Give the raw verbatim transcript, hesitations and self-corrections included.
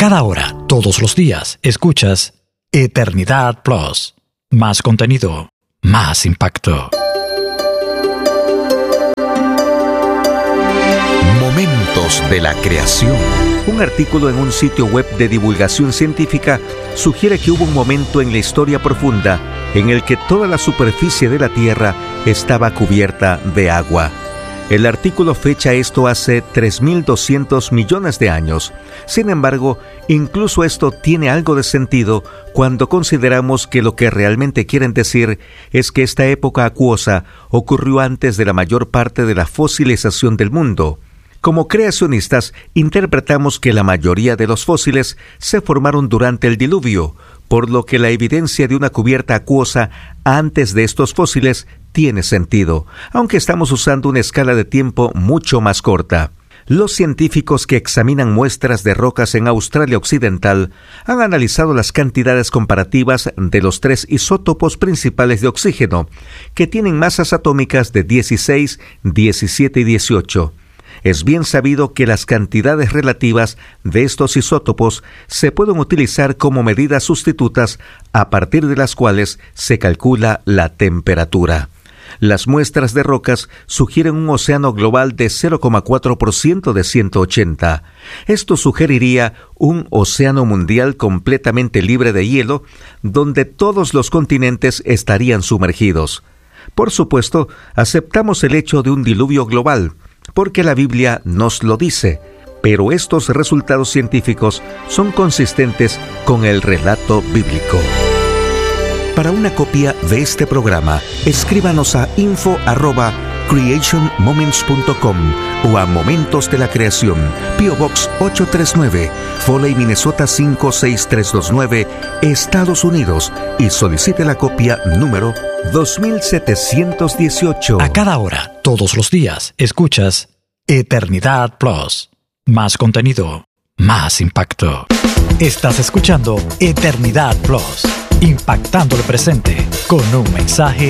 cada hora, todos los días, escuchas Eternidad Plus. Más contenido, más impacto. Momentos de la creación. Un artículo en un sitio web de divulgación científica sugiere que hubo un momento en la historia profunda en el que toda la superficie de la Tierra estaba cubierta de agua. El artículo fecha esto hace tres mil doscientos millones de años. Sin embargo, incluso esto tiene algo de sentido cuando consideramos que lo que realmente quieren decir es que esta época acuosa ocurrió antes de la mayor parte de la fosilización del mundo. Como creacionistas, interpretamos que la mayoría de los fósiles se formaron durante el diluvio, por lo que la evidencia de una cubierta acuosa antes de estos fósiles tiene sentido, aunque estamos usando una escala de tiempo mucho más corta. Los científicos que examinan muestras de rocas en Australia Occidental han analizado las cantidades comparativas de los tres isótopos principales de oxígeno, que tienen masas atómicas de dieciséis, diecisiete y dieciocho. Es bien sabido que las cantidades relativas de estos isótopos se pueden utilizar como medidas sustitutas a partir de las cuales se calcula la temperatura. Las muestras de rocas sugieren un océano global de cero coma cuatro por ciento de ciento ochenta. Esto sugeriría un océano mundial completamente libre de hielo, donde todos los continentes estarían sumergidos. Por supuesto, aceptamos el hecho de un diluvio global, porque la Biblia nos lo dice, pero estos resultados científicos son consistentes con el relato bíblico. Para una copia de este programa, escríbanos a info arroba creation moments punto com o a Momentos de la Creación, P O Box ocho tres nueve, Foley, Minnesota cinco seis tres dos nueve, Estados Unidos, y solicite la copia número dos mil setecientos dieciocho. A cada hora, todos los días, escuchas Eternidad Plus. Más contenido, más impacto. Estás escuchando Eternidad Plus, impactando el presente con un mensaje